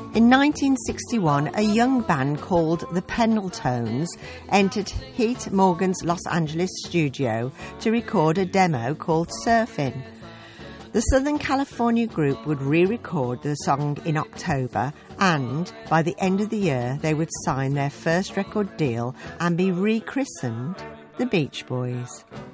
In 1961, a young band called the Pendletones entered Heath Morgan's Los Angeles studio to record a demo called Surfin'. The Southern California group would re-record the song in October, and by the end of the year they would sign their first record deal and be rechristened the Beach Boys.